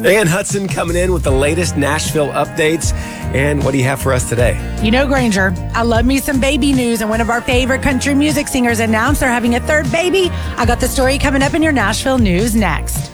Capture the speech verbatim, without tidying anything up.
Ann Hudson coming in with the latest Nashville updates. And what do you have for us today? You know, Granger, I love me some baby news, and one of our favorite country music singers announced they're having a third baby. I got the story coming up in your Nashville news next.